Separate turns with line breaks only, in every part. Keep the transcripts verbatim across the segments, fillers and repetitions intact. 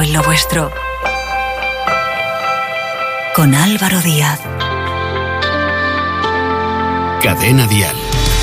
en lo vuestro. Con Álvaro Díaz.
Cadena Dial.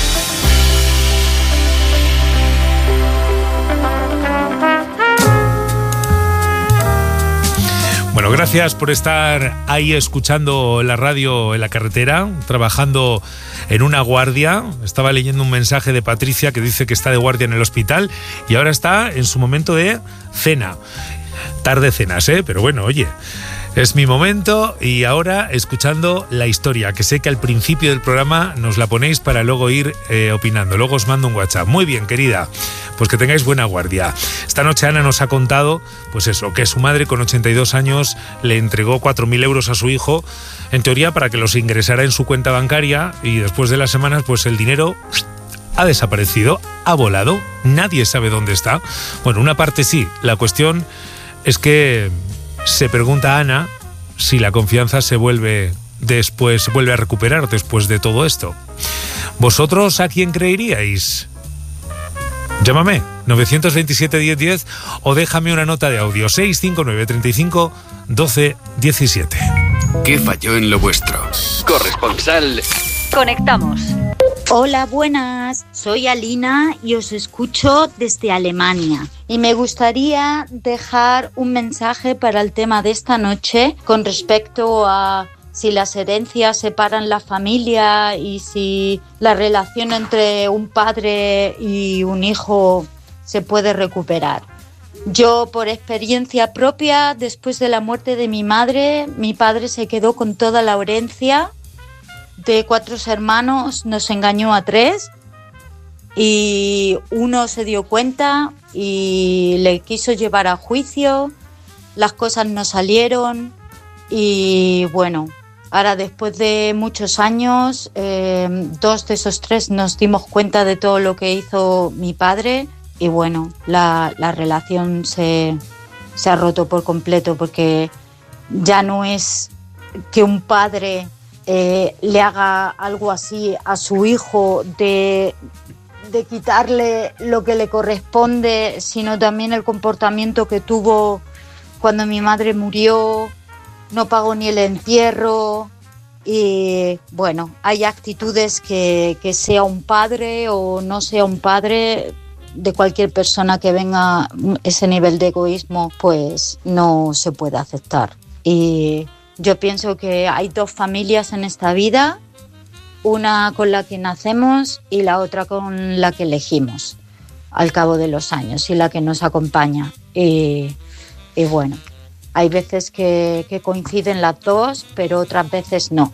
Bueno, gracias por estar ahí escuchando la radio en la carretera, trabajando en una guardia. Estaba leyendo un mensaje de Patricia que dice que está de guardia en el hospital y ahora está en su momento de cena. Tarde cenas, ¿eh? Pero bueno, oye, es mi momento y ahora escuchando la historia, que sé que al principio del programa nos la ponéis para luego ir eh, opinando. Luego os mando un WhatsApp. Muy bien, querida. Pues que tengáis buena guardia. Esta noche Ana nos ha contado, pues eso, que su madre con ochenta y dos años le entregó cuatro mil euros a su hijo, en teoría para que los ingresara en su cuenta bancaria, y después de las semanas, pues el dinero ha desaparecido, ha volado, nadie sabe dónde está. Bueno, una parte sí, la cuestión es que se pregunta a Ana si la confianza se vuelve después, se vuelve a recuperar después de todo esto. ¿Vosotros a quién creeríais? Llámame, nueve dos siete, diez diez o déjame una nota de audio, seis cinco nueve, treinta y cinco, doce, diecisiete.
¿Qué falló en lo vuestro? Corresponsal.
Conectamos.
Hola, buenas. Soy Alina y os escucho desde Alemania. Y me gustaría dejar un mensaje para el tema de esta noche con respecto a si las herencias separan la familia y si la relación entre un padre y un hijo se puede recuperar. Yo, por experiencia propia, después de la muerte de mi madre, mi padre se quedó con toda la herencia. De cuatro hermanos nos engañó a tres y uno se dio cuenta y le quiso llevar a juicio. Las cosas no salieron y bueno, ahora después de muchos años, eh, dos de esos tres nos dimos cuenta de todo lo que hizo mi padre y bueno, la, la relación se, se ha roto por completo porque ya no es que un padre eh, le haga algo así a su hijo de, de quitarle lo que le corresponde, sino también el comportamiento que tuvo cuando mi madre murió. No pagó ni el entierro y bueno, hay actitudes que, que sea un padre o no sea un padre, de cualquier persona que venga ese nivel de egoísmo, pues no se puede aceptar. Y yo pienso que hay dos familias en esta vida, una con la que nacemos y la otra con la que elegimos al cabo de los años y la que nos acompaña. Y, y bueno, hay veces que, que coinciden las dos, pero otras veces no.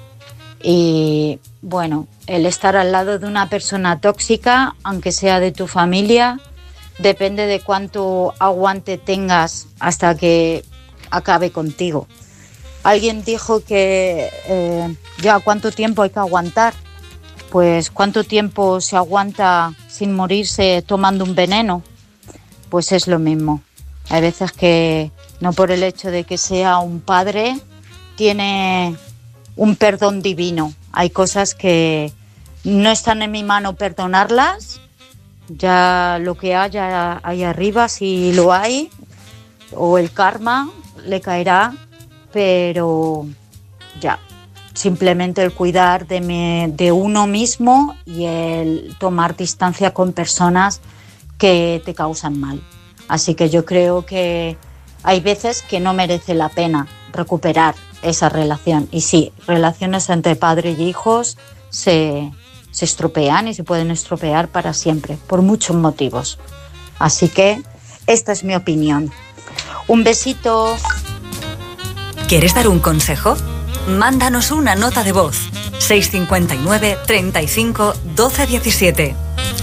Y bueno, el estar al lado de una persona tóxica, aunque sea de tu familia, depende de cuánto aguante tengas hasta que acabe contigo. Alguien dijo que eh, ya cuánto tiempo hay que aguantar. Pues cuánto tiempo se aguanta sin morirse tomando un veneno. Pues es lo mismo. Hay veces que no por el hecho de que sea un padre tiene un perdón divino. Hay cosas que no están en mi mano perdonarlas. Ya lo que haya ahí arriba, si lo hay, o el karma le caerá, pero ya, simplemente el cuidar de, me, de uno mismo y el tomar distancia con personas que te causan mal. Así que yo creo que hay veces que no merece la pena recuperar esa relación. Y sí, relaciones entre padre y hijos se, se estropean y se pueden estropear para siempre, por muchos motivos. Así que esta es mi opinión. Un besito.
¿Quieres dar un consejo? Mándanos una nota de voz. seis cinco nueve, treinta y cinco, doce diecisiete.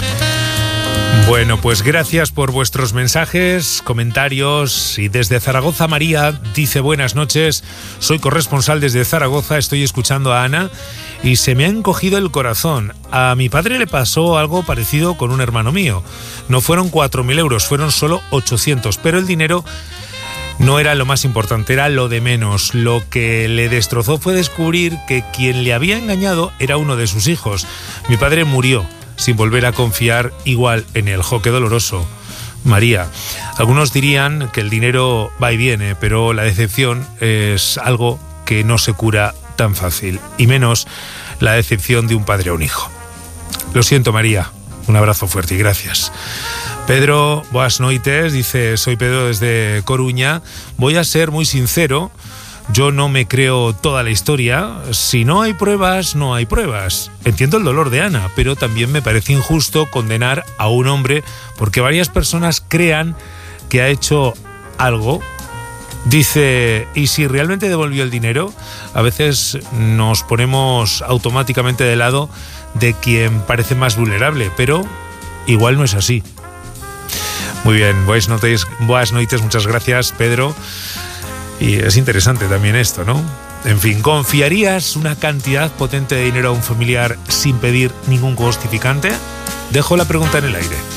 Bueno, pues gracias por vuestros mensajes, comentarios. Y desde Zaragoza, María dice: buenas noches, soy corresponsal desde Zaragoza, estoy escuchando a Ana y se me ha encogido el corazón. A mi padre le pasó algo parecido con un hermano mío. No fueron cuatro mil euros, fueron solo ochocientos, pero el dinero no era lo más importante, era lo de menos. Lo que le destrozó fue descubrir que quien le había engañado era uno de sus hijos. Mi padre murió sin volver a confiar igual en él. Jo, qué doloroso. María, algunos dirían que el dinero va y viene, pero la decepción es algo que no se cura tan fácil, y menos la decepción de un padre a un hijo. Lo siento, María, un abrazo fuerte y gracias. Pedro, boas noites, dice, soy Pedro desde Coruña, voy a ser muy sincero, yo no me creo toda la historia, si no hay pruebas, no hay pruebas. Entiendo el dolor de Ana, pero también me parece injusto condenar a un hombre porque varias personas crean que ha hecho algo. Dice, ¿y si realmente devolvió el dinero? A veces nos ponemos automáticamente de lado de quien parece más vulnerable, pero igual no es así. Muy bien, buenas noites, buenas noites, muchas gracias, Pedro. Y es interesante también esto, ¿no? En fin, ¿confiarías una cantidad potente de dinero a un familiar sin pedir ningún justificante? Dejo la pregunta en el aire.